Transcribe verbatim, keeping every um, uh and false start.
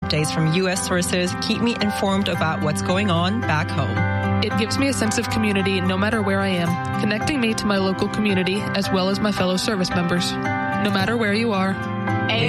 updates from U S sources keep me informed about what's going on back home. It gives me a sense of community no matter where I am, connecting me to my local community as well as my fellow service members. No matter where you are, A